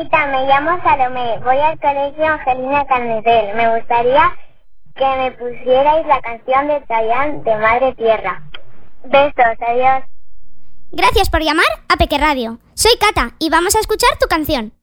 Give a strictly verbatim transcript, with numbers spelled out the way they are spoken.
Cata, me llamo Salomé, voy al colegio Angelina Carnicel. Me gustaría que me pusierais la canción de Chayanne de Madre Tierra. Besos, adiós. Gracias por llamar a Peque Radio. Soy Cata y vamos a escuchar tu canción.